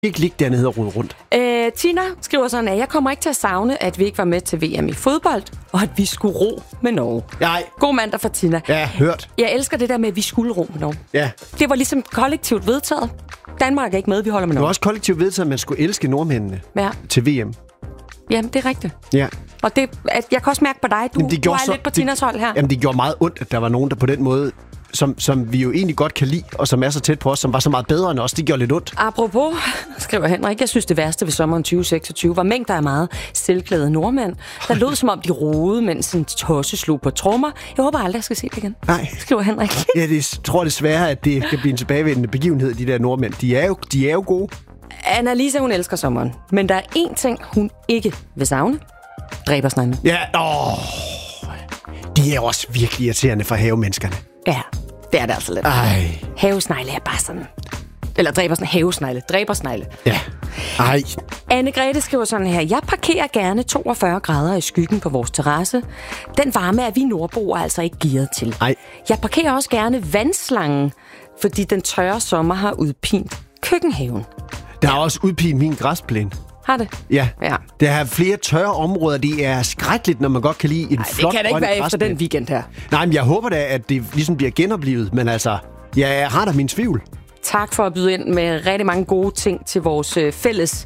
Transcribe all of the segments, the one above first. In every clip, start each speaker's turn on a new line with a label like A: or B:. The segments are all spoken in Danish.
A: Ikke ligge dernede og rode rundt.
B: Tina skriver sådan, at jeg kommer ikke til at savne, at vi ikke var med til VM i fodbold, og at vi skulle ro med Norge.
A: Nej.
B: God mandag fra Tina.
A: Ja, hørt.
B: Jeg elsker det der med, at vi skulle ro med Norge.
A: Ja.
B: Det var ligesom kollektivt vedtaget. Danmark er ikke med, vi holder med
A: Det
B: Norge.
A: var også kollektivt vedtaget, at man skulle elske nordmændene til VM.
B: Jamen, det er rigtigt.
A: Ja.
B: Og det, jeg kan også mærke på dig, du er lidt på Tinas hold her.
A: Jamen, det gjorde meget ondt, at der var nogen, der på den måde, som vi jo egentlig godt kan lide, og som er så tæt på os, som var så meget bedre end os. Det gjorde lidt ondt.
B: Apropos, skriver Henrik, jeg synes det værste ved sommeren 2026 var mængder af meget selvklædede nordmænd, der lød som om de roede, mens en tosse slog på trommer. Jeg håber aldrig, jeg skal se det igen.
A: Nej.
B: Skriver Henrik.
A: Jeg tror desværre, at det kan blive en tilbagevendende begivenhed, de der nordmænd. De er jo gode.
B: Annalisa, hun elsker sommeren, men der er én ting, hun ikke vil savne. Dræbersnegle.
A: Ja, de er også virkelig irriterende for havemenneskerne.
B: Ja, det er det altså lidt.
A: Ej.
B: Havesnegle er bare sådan... Eller dræbersnegle.
A: Ja. Ej.
B: Anne-Grethe skriver sådan her. Jeg parkerer gerne 42 grader i skyggen på vores terrasse. Den varme er vi nordboere altså ikke gearet til.
A: Ej.
B: Jeg parkerer også gerne vandslangen, fordi den tørre sommer har udpint køkkenhaven.
A: Der er også udpint min græsplæne.
B: Har det?
A: Ja.
B: Ja.
A: Der er flere tørre områder. Det er skrækkeligt, når man godt kan lide en flot
B: det kan da ikke være efter
A: græsplæne.
B: den weekend her.
A: Nej, men jeg håber da, at det ligesom bliver genoplevet. Men altså, jeg har da min tvivl.
B: Tak for at byde ind med rigtig mange gode ting til vores fælles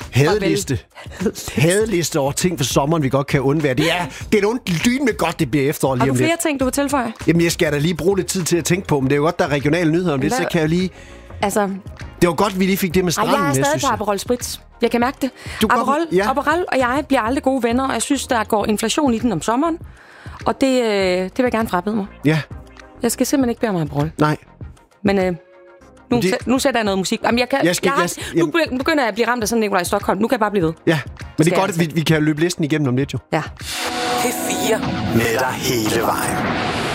A: Hadeliste over ting for sommeren, vi godt kan undvære. Det er ondt lyn med godt, det bliver efterår lige
B: Har
A: om
B: du
A: lidt.
B: flere ting, du vil tilføje?
A: Jamen, jeg skal da lige bruge lidt tid til at tænke på, men det er jo godt, der er regionale nyheder om det, så kan jeg lige...
B: Altså...
A: Det var godt, vi lige fik det med stranden.
B: Jeg er stadig på Aperol Spritz. Jeg kan mærke det. Aperol og jeg bliver aldrig gode venner, og jeg synes, der går inflation i den om sommeren. Og det vil jeg gerne frabede mig.
A: Ja.
B: Jeg skal simpelthen ikke bede om Aperol.
A: Nej.
B: Men nu sætter jeg noget musik. Jamen, nu begynder jeg at blive ramt af sådan Nikolaj Stockholm. Nu kan jeg bare blive ved.
A: Ja, men det er godt, at vi kan løbe listen igennem om lidt jo.
B: Ja.
C: P4 med dig hele vejen.